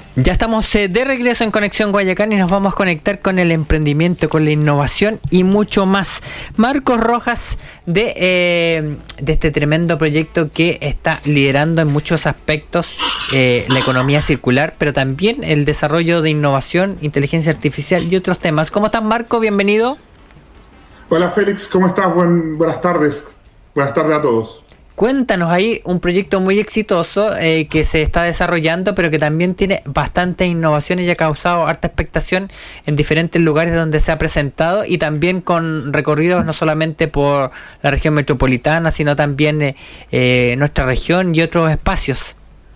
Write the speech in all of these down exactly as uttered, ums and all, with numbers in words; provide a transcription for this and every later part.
Ya estamos eh, de regreso en Conexión Guayacán y nos vamos a conectar con el emprendimiento, con la innovación y mucho más. Marcos Rojas de, eh, de este tremendo proyecto que está liderando en muchos aspectos eh, la economía circular, pero también el desarrollo de innovación, inteligencia artificial y otros temas. ¿Cómo estás, Marco? Bienvenido. Hola, Félix. ¿Cómo estás? Buen, buenas tardes. Buenas tardes a todos. Cuéntanos, ahí un proyecto muy exitoso eh, que se está desarrollando, pero que también tiene bastante innovación y ha causado harta expectación en diferentes lugares donde se ha presentado, y también con recorridos no solamente por la región metropolitana, sino también eh, eh, nuestra región y otros espacios.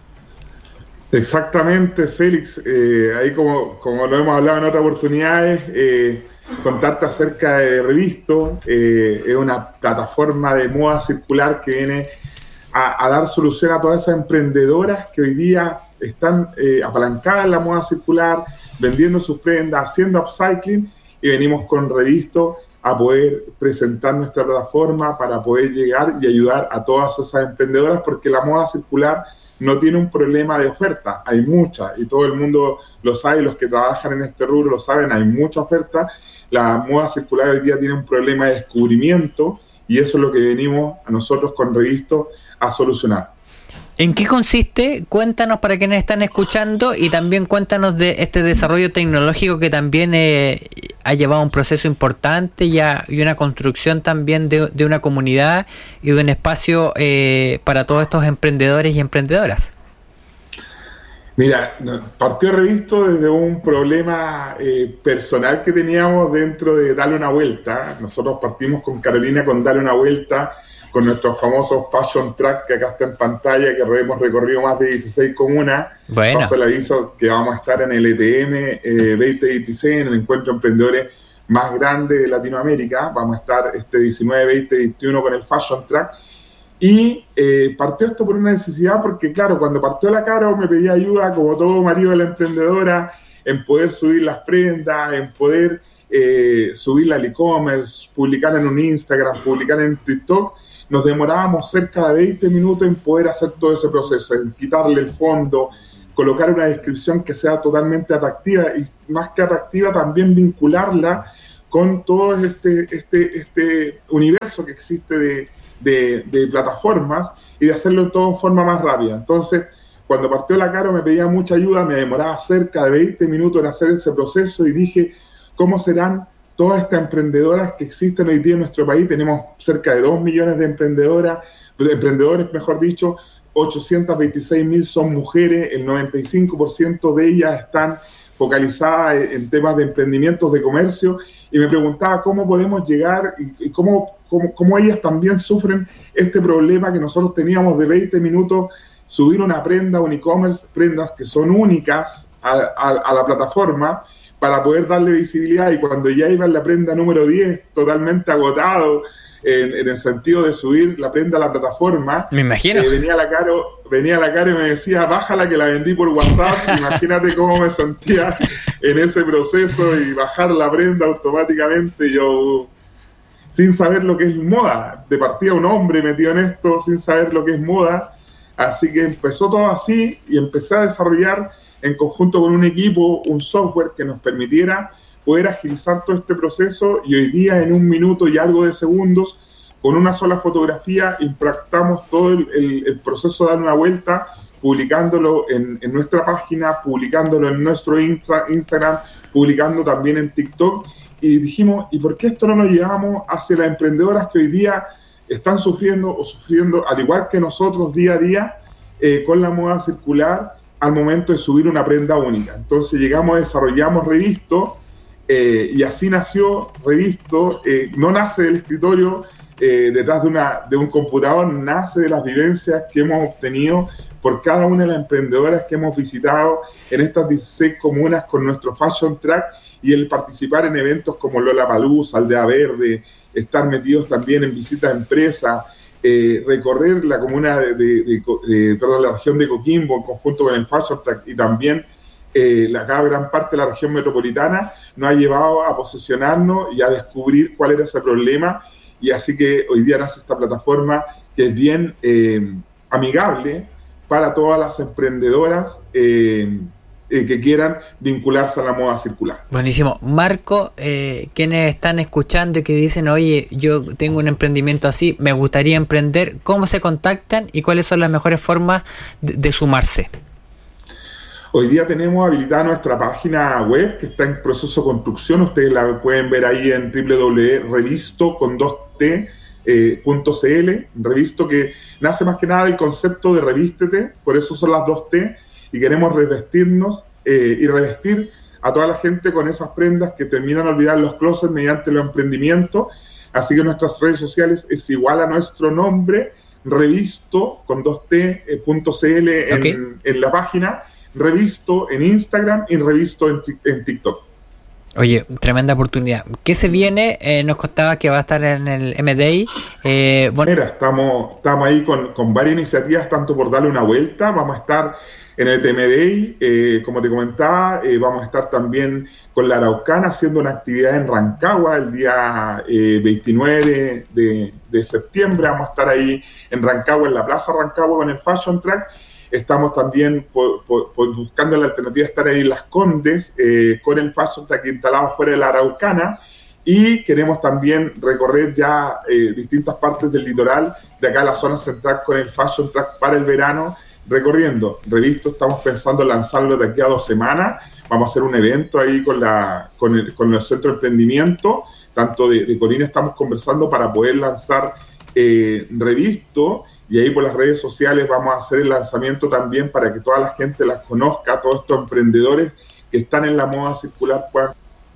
Exactamente, Félix. Eh, ahí como, como lo hemos hablado en otras oportunidades, eh, contarte acerca de Revisto. Eh, es una plataforma de moda circular que viene a, a dar solución a todas esas emprendedoras que hoy día están eh, apalancadas en la moda circular, vendiendo sus prendas, haciendo upcycling, y venimos con Revisto a poder presentar nuestra plataforma para poder llegar y ayudar a todas esas emprendedoras, porque la moda circular no tiene un problema de oferta, hay mucha, y todo el mundo lo sabe, los que trabajan en este rubro lo saben, hay mucha oferta. La moda circular hoy día tiene un problema de descubrimiento, y eso es lo que venimos a nosotros con Revisto a solucionar. ¿En qué consiste? Cuéntanos para quienes están escuchando, y también cuéntanos de este desarrollo tecnológico que también eh, ha llevado un proceso importante y, a, y una construcción también de, de una comunidad y de un espacio eh, para todos estos emprendedores y emprendedoras. Mira, partió Revisto desde un problema eh, personal que teníamos dentro de Dale una Vuelta. Nosotros partimos con Carolina con Dale una Vuelta, con nuestro famoso Fashion Track que acá está en pantalla, que hemos recorrido más de dieciséis comunas. Bueno. Paso el aviso que vamos a estar en el E T M eh, veinte veintiséis, en el encuentro de emprendedores más grande de Latinoamérica. Vamos a estar este diecinueve, veinte, veintiuno con el Fashion Track. Y eh, partió esto por una necesidad, porque claro, cuando partió la Caro me pedía ayuda, como todo marido de la emprendedora, en poder subir las prendas, en poder eh, subirla al e-commerce, publicar en un Instagram, publicar en TikTok. Nos demorábamos cerca de veinte minutos en poder hacer todo ese proceso, en quitarle el fondo, colocar una descripción que sea totalmente atractiva, y más que atractiva también vincularla con todo este, este, este universo que existe de De, de plataformas, y de hacerlo todo en forma más rápida. Entonces, cuando partió la Caro me pedía mucha ayuda, me demoraba cerca de veinte minutos en hacer ese proceso, y dije, ¿cómo serán todas estas emprendedoras que existen hoy día en nuestro país? Tenemos cerca de dos millones de emprendedoras, emprendedores, mejor dicho, ochocientos veintiséis mil son mujeres, el noventa y cinco por ciento de ellas están focalizadas en temas de emprendimientos de comercio, y me preguntaba cómo podemos llegar y, y cómo, cómo, cómo ellas también sufren este problema que nosotros teníamos de veinte minutos, subir una prenda, un e-commerce, prendas que son únicas a, a, a la plataforma, para poder darle visibilidad, y cuando ya iba en la prenda número diez, totalmente agotado, En, en el sentido de subir la prenda a la plataforma. Me imagino. Eh, venía la Caro, venía la Caro y me decía, bájala que la vendí por WhatsApp. Imagínate cómo me sentía en ese proceso, y bajar la prenda automáticamente, yo sin saber lo que es moda. De partida un hombre metido en esto, sin saber lo que es moda. Así que empezó todo así, y empecé a desarrollar en conjunto con un equipo un software que nos permitiera poder agilizar todo este proceso, y hoy día en un minuto y algo de segundos, con una sola fotografía, impactamos todo el, el, el proceso de dar una vuelta, publicándolo en, en nuestra página, publicándolo en nuestro Insta, Instagram, publicando también en TikTok, y dijimos, ¿y por qué esto no lo llevamos hacia las emprendedoras que hoy día están sufriendo o sufriendo, al igual que nosotros, día a día, eh, con la moda circular, al momento de subir una prenda única? Entonces llegamos, desarrollamos Revisto, Eh, y así nació Revisto. Eh, no nace del escritorio eh, detrás de, una, de un computador, nace de las vivencias que hemos obtenido por cada una de las emprendedoras que hemos visitado en estas dieciséis comunas con nuestro Fashion Track, y el participar en eventos como Lollapalooza, Aldea Verde, estar metidos también en visitas a empresas, eh, recorrer la comuna de, de, de, de perdón, la región de Coquimbo en conjunto con el Fashion Track, y también Eh, la cada gran parte de la región metropolitana, nos ha llevado a posicionarnos y a descubrir cuál era ese problema, y así que hoy día nace esta plataforma que es bien eh, amigable para todas las emprendedoras, eh, eh, que quieran vincularse a la moda circular. Buenísimo. Marco, eh, quienes están escuchando y que dicen, oye, yo tengo un emprendimiento así, me gustaría emprender, ¿cómo se contactan y cuáles son las mejores formas de, de sumarse? Hoy día tenemos habilitada nuestra página web que está en proceso de construcción. Ustedes la pueden ver ahí en doble u doble u doble u punto revisto con dos t punto c l. Revisto, que nace más que nada del concepto de revístete, por eso son las dos T, y queremos revestirnos eh, y revestir a toda la gente con esas prendas que terminan de olvidar los closets mediante los emprendimientos. Así que nuestras redes sociales es igual a nuestro nombre, revisto con dos t punto c l en, okay. en la página, Revisto en Instagram y Revisto en, en TikTok. Oye, tremenda oportunidad. ¿Qué se viene? Eh, nos contaba que va a estar en el M D I. Eh, bueno. Mira, estamos, estamos ahí con, con varias iniciativas, tanto por darle una vuelta. Vamos a estar en el M D I, eh, como te comentaba, eh, vamos a estar también con la Araucana haciendo una actividad en Rancagua el día eh, veintinueve de, de septiembre. Vamos a estar ahí en Rancagua, en la Plaza Rancagua con el Fashion Track. Estamos también por, por, por buscando la alternativa de estar ahí en Las Condes eh, con el Fashion Track instalado fuera de la Araucana, y queremos también recorrer ya eh, distintas partes del litoral de acá a la zona central con el Fashion Track para el verano, recorriendo. Revisto, estamos pensando en lanzarlo de aquí a dos semanas. Vamos a hacer un evento ahí con, la, con, el, con el Centro de Emprendimiento, tanto de, de Colina estamos conversando para poder lanzar eh, Revisto. Y ahí por las redes sociales vamos a hacer el lanzamiento también para que toda la gente las conozca, todos estos emprendedores que están en la moda circular puedan.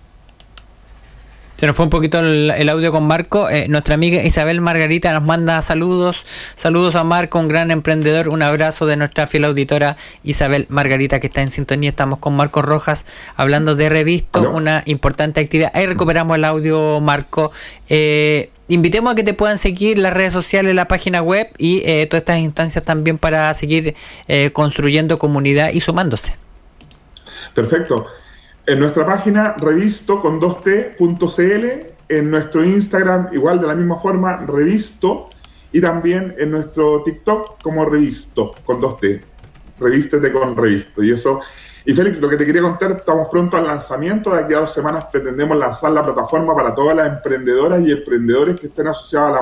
Se nos fue un poquito el, el audio con Marco. Eh, nuestra amiga Isabel Margarita nos manda saludos. Saludos a Marco, un gran emprendedor. Un abrazo de nuestra fiel auditora Isabel Margarita, que está en sintonía. Estamos con Marco Rojas hablando de Revisto, ¿Aló? Una importante actividad. Ahí recuperamos el audio, Marco. Eh, invitemos a que te puedan seguir las redes sociales, la página web y eh, todas estas instancias también para seguir eh, construyendo comunidad y sumándose. Perfecto. En nuestra página, revisto con dos t punto c l, en nuestro Instagram, igual de la misma forma, revisto, y también en nuestro TikTok como revisto con dos t, revístete con revisto. Y eso, y Félix, lo que te quería contar, estamos pronto al lanzamiento. De aquí a dos semanas pretendemos lanzar la plataforma para todas las emprendedoras y emprendedores que estén asociados a la